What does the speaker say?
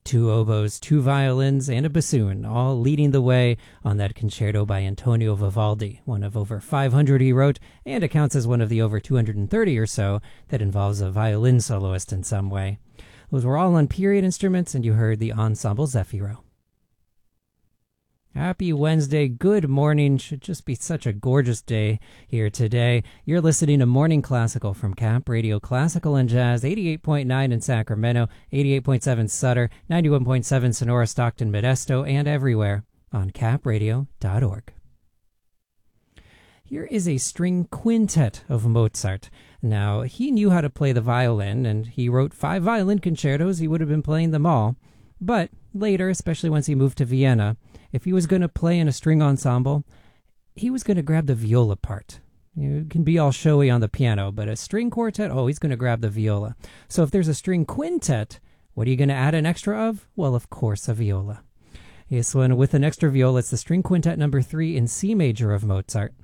Two oboes, two violins, and a bassoon, all leading the way on that concerto by Antonio Vivaldi, one of over 500 he wrote, and it counts as one of the over 230 or so that involves a violin soloist in some way. Those were all on period instruments, and you heard the Ensemble Zefiro. Happy Wednesday, good morning. Should just be such a gorgeous day here today. You're listening to Morning Classical from Cap Radio Classical and Jazz, 88.9 in Sacramento, 88.7 Sutter, 91.7 Sonora, Stockton, Modesto, and everywhere on capradio.org. Here is a string quintet of Mozart. Now, he knew how to play the violin, and he wrote 5 violin concertos. He would have been playing them all. But later, especially once he moved to Vienna, if he was going to play in a string ensemble, he was going to grab the viola part. You can be all showy on the piano, but a string quartet, he's going to grab the viola. So if there's a string quintet, what are you going to add an extra of? Well, of course, a viola. Yes, one with an extra viola, it's the string quintet number 3 in C major of Mozart.